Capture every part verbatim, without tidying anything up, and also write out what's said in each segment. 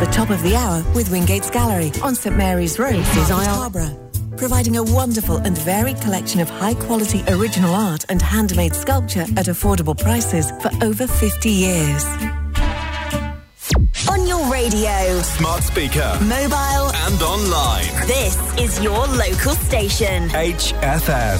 the top of the hour with Wingate's Gallery on St Mary's Road, Harborough. Providing a wonderful and varied collection of high-quality original art and handmade sculpture at affordable prices for over fifty years. On your radio, smart speaker, mobile and online. This is your local station. H F M.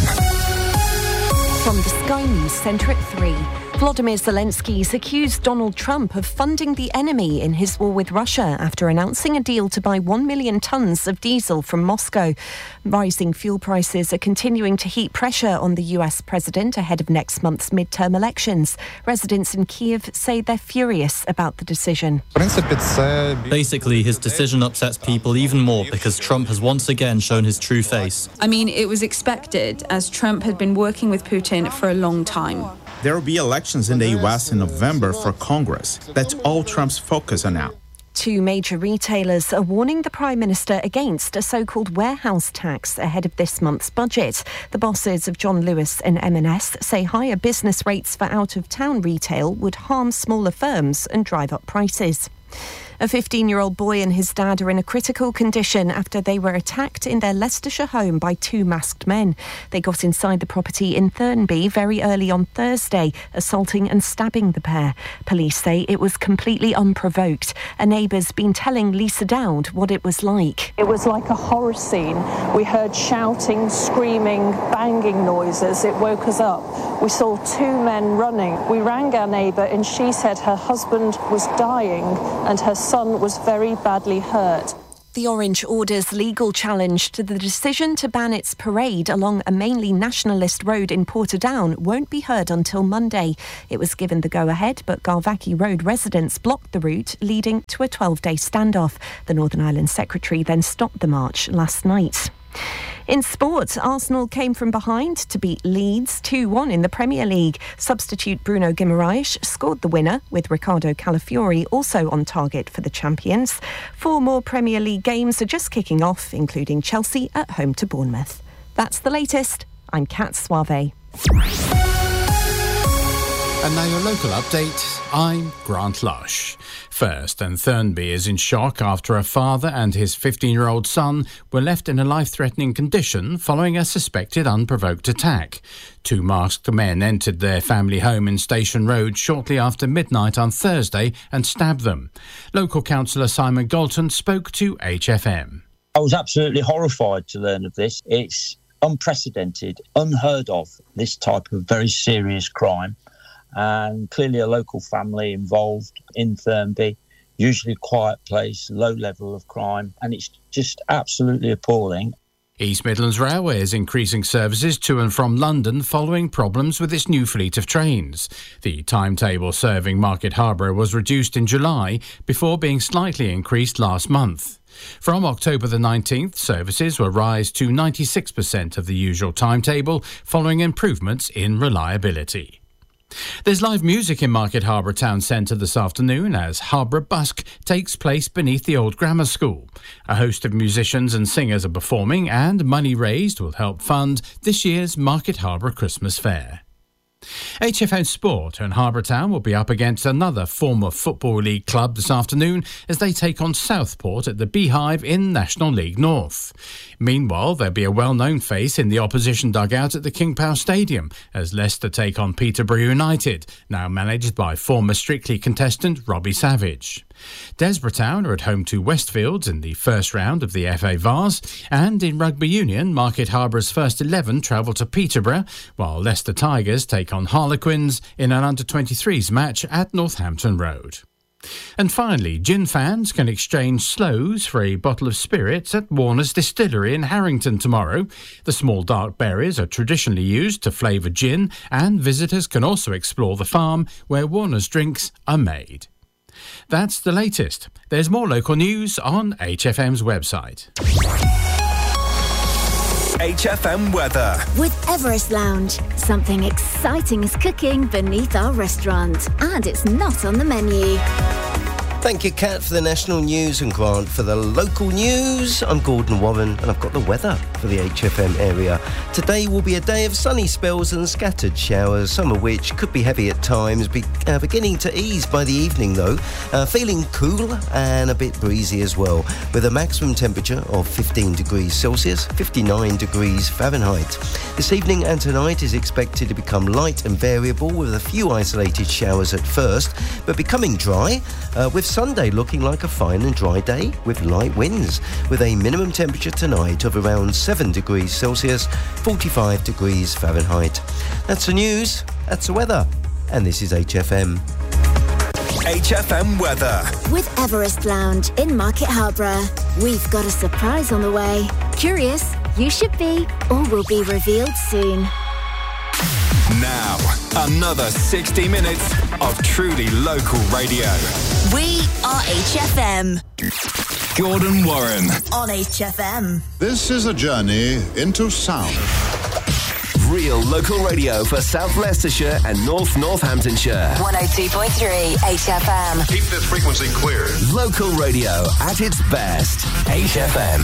From the Sky News Centre at three. Volodymyr Zelensky's accused Donald Trump of funding the enemy in his war with Russia after announcing a deal to buy one million tonnes of diesel from Moscow. Rising fuel prices are continuing to heap pressure on the U S president ahead of next month's midterm elections. Residents in Kiev say they're furious about the decision. Basically, his decision upsets people even more because Trump has once again shown his true face. I mean, it was expected, as Trump had been working with Putin for a long time. There will be elections in the U S in November for Congress. That's all Trump's focus on now. Two major retailers are warning the Prime Minister against a so-called warehouse tax ahead of this month's budget. The bosses of John Lewis and M and S say higher business rates for out-of-town retail would harm smaller firms and drive up prices. A fifteen-year-old boy and his dad are in a critical condition after they were attacked in their Leicestershire home by two masked men. They got inside the property in Thurnby very early on Thursday, assaulting and stabbing the pair. Police say it was completely unprovoked. A neighbour's been telling Lisa Dowd what it was like. It was like a horror scene. We heard shouting, screaming, banging noises. It woke us up. We saw two men running. We rang our neighbour and she said her husband was dying and her son was very badly hurt. The Orange Order's legal challenge to the decision to ban its parade along a mainly nationalist road in Portadown won't be heard until Monday. It was given the go-ahead, but Galvackie Road residents blocked the route, leading to a twelve-day standoff. The Northern Ireland Secretary then stopped the march last night. In sport, Arsenal came from behind to beat Leeds two one in the Premier League. Substitute Bruno Guimaraes scored the winner, with Ricardo Calafiori also on target for the champions. Four more Premier League games are just kicking off, including Chelsea at home to Bournemouth. That's the latest. I'm Kat Suave. And now your local update. I'm Grant Lush. First, and Thurnby is in shock after a father and his fifteen-year-old son were left in a life-threatening condition following a suspected unprovoked attack. Two masked men entered their family home in Station Road shortly after midnight on Thursday and stabbed them. Local councillor Simon Galton spoke to H F M. I was absolutely horrified to learn of this. It's unprecedented, unheard of, this type of very serious crime. And clearly a local family involved in Thurnby, usually a quiet place, low level of crime, and it's just absolutely appalling. East Midlands Railway is increasing services to and from London following problems with its new fleet of trains. The timetable serving Market Harborough was reduced in July before being slightly increased last month. From October the nineteenth, services will rise to ninety-six percent of the usual timetable following improvements in reliability. There's live music in Market Harborough Town Centre this afternoon as Harborough Busk takes place beneath the old grammar school. A host of musicians and singers are performing and money raised will help fund this year's Market Harborough Christmas Fair. H F M Sport and Harborough Town will be up against another former Football League club this afternoon as they take on Southport at the Beehive in National League North. Meanwhile, there'll be a well-known face in the opposition dugout at the King Power Stadium as Leicester take on Peterborough United, now managed by former Strictly contestant Robbie Savage. Desborough Town are at home to Westfields in the first round of the F A Vase, and in Rugby Union, Market Harbour's first eleven travel to Peterborough, while Leicester Tigers take on Harlequins in an under twenty-threes match at Northampton Road. And finally, gin fans can exchange sloes for a bottle of spirits at Warner's Distillery in Harrington tomorrow. The small dark berries are traditionally used to flavour gin, and visitors can also explore the farm where Warner's drinks are made. That's the latest. There's more local news on H F M's website. H F M weather. With Everest Lounge, something exciting is cooking beneath our restaurant, and it's not on the menu. Thank you, Kat, for the national news and Grant for the local news. I'm Gordon Warren and I've got the weather for the H F M area. Today will be a day of sunny spells and scattered showers, some of which could be heavy at times, be, uh, beginning to ease by the evening though. Uh, feeling cool and a bit breezy as well, with a maximum temperature of fifteen degrees Celsius, fifty-nine degrees Fahrenheit. This evening and tonight is expected to become light and variable with a few isolated showers at first, but becoming dry, uh, with Sunday looking like a fine and dry day with light winds, with a minimum temperature tonight of around seven degrees Celsius, forty-five degrees Fahrenheit. That's the news, that's the weather, and this is H F M. H F M weather. With Everest Lounge in Market Harborough. We've got a surprise on the way. Curious? You should be. All will be revealed soon. Now, another sixty minutes of truly local radio. We are H F M. Gordon Warren. On H F M. This is a journey into sound. Real local radio for South Leicestershire and North Northamptonshire. one oh two point three H F M. Keep this frequency clear. Local radio at its best. H F M.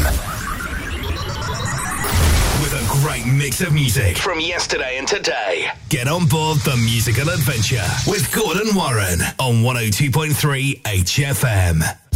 With a great mix of music From yesterday and today. Get on board the musical adventure with Gordon Warren on one oh two point three H F M.